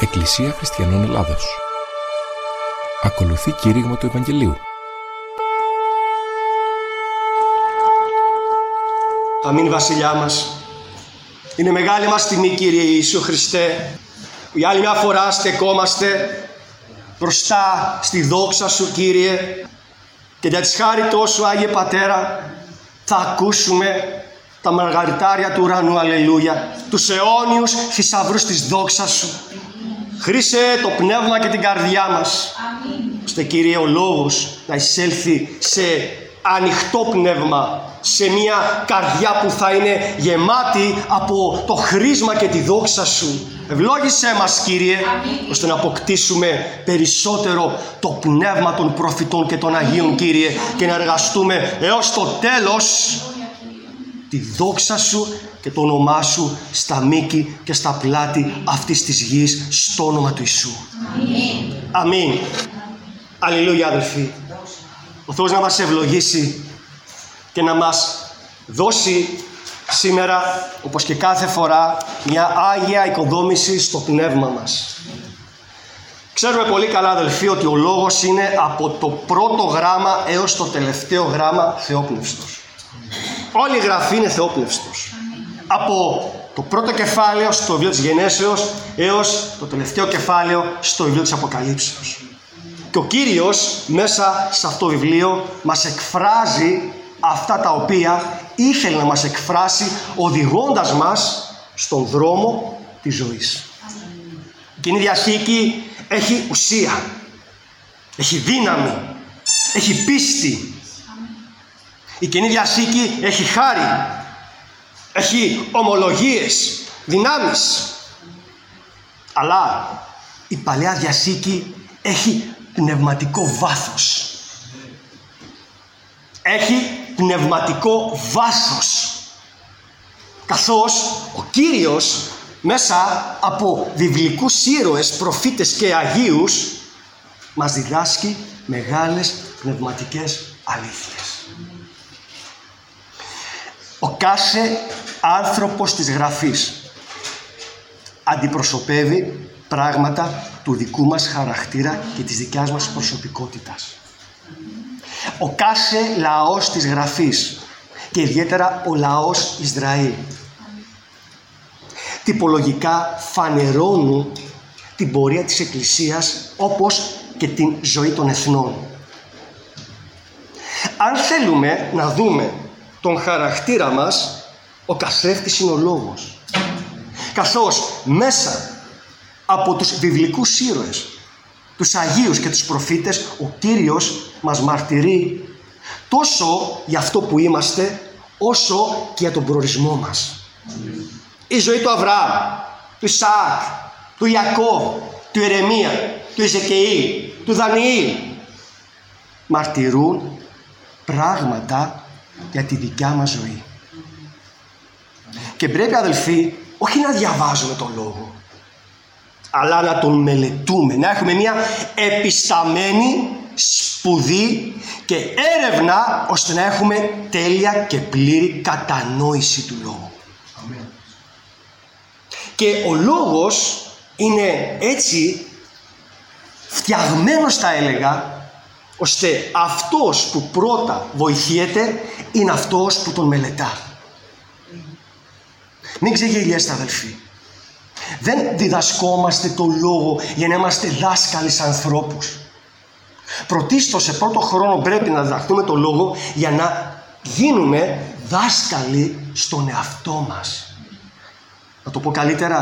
Εκκλησία Χριστιανών Ελλάδος. Ακολουθεί κήρυγμα του Ευαγγελίου. Αμήν, Βασιλιά μας. Είναι μεγάλη μας τιμή, Κύριε Ιησού Χριστέ, που για άλλη μια φορά στεκόμαστε μπροστά στη δόξα Σου, Κύριε, και για της χάριτός Σου, Άγιε Πατέρα, θα ακούσουμε τα μαργαριτάρια του ουρανού, αλληλούια, τους αιώνιους θησαυρούς της δόξας Σου. Χρήσε το πνεύμα και την καρδιά μας, ώστε, Κύριε, ο λόγος να εισέλθει σε ανοιχτό πνεύμα, σε μια καρδιά που θα είναι γεμάτη από το χρήσμα και τη δόξα Σου. Ευλόγησέ μας, Κύριε, ώστε να αποκτήσουμε περισσότερο το πνεύμα των προφητών και των Αγίων, Κύριε, και να εργαστούμε έως το τέλος τη δόξα Σου και το όνομά Σου στα μήκη και στα πλάτη αυτής της γης, στο όνομα του Ιησού. Αμήν. Αλληλούια, αδελφοί. Ο Θεός να μας ευλογήσει και να μας δώσει σήμερα, όπως και κάθε φορά, μια Άγια οικοδόμηση στο πνεύμα μας. Ξέρουμε πολύ καλά, αδελφοί, ότι ο Λόγος είναι από το πρώτο γράμμα έως το τελευταίο γράμμα θεόπνευστος. Όλη η Γραφή είναι θεόπνευστος. Από το πρώτο κεφάλαιο στο βιβλίο της Γενέσεως έως το τελευταίο κεφάλαιο στο βιβλίο της Αποκαλύψεως. Και ο Κύριος μέσα σε αυτό το βιβλίο μας εκφράζει αυτά τα οποία ήθελε να μας εκφράσει, οδηγώντας μας στον δρόμο της ζωής. Η Καινή Διαθήκη έχει ουσία, έχει δύναμη, έχει πίστη. Η Καινή Διαθήκη έχει χάρη, έχει ομολογίες, δυνάμεις. Αλλά η Παλαιά Διαθήκη έχει πνευματικό βάθος. Έχει πνευματικό βάθος. Καθώς ο Κύριος μέσα από βιβλικούς ήρωες, προφήτες και Αγίους μας διδάσκει μεγάλες πνευματικές αλήθειες. Ο κάθε άνθρωπος της Γραφής αντιπροσωπεύει πράγματα του δικού μας χαρακτήρα και της δικιάς μας προσωπικότητας. Ο κάθε λαός της Γραφής και ιδιαίτερα ο λαός Ισραήλ τυπολογικά φανερώνουν την πορεία της Εκκλησίας όπως και την ζωή των εθνών. Αν θέλουμε να δούμε τον χαρακτήρα μας, ο καθρέφτης είναι ο Λόγος. Καθώς μέσα από τους βιβλικούς ήρωες, τους Αγίους και τους προφήτες, ο Κύριος μας μαρτυρεί τόσο για αυτό που είμαστε, όσο και για τον προορισμό μας. Η ζωή του Αβραάμ, του Ισαάκ, του Ιακώβ, του Ιερεμία, του Εζεκιήλ, του Δανιήλ μαρτυρούν πράγματα για τη δικιά μας ζωή. Και πρέπει, αδελφοί, όχι να διαβάζουμε τον Λόγο, αλλά να τον μελετούμε, να έχουμε μια επισταμένη σπουδή και έρευνα, ώστε να έχουμε τέλεια και πλήρη κατανόηση του Λόγου. Amen. Και ο Λόγος είναι έτσι φτιαγμένος, θα έλεγα, ώστε αυτός που πρώτα βοηθιέται είναι αυτός που τον μελετά. Μην ξεγελιέστε, αδελφοί. Δεν διδασκόμαστε το Λόγο για να είμαστε δάσκαλοι σαν ανθρώπους. Πρωτίστως, σε πρώτο χρόνο πρέπει να διδαχτούμε το Λόγο για να γίνουμε δάσκαλοι στον εαυτό μας. Να το πω καλύτερα.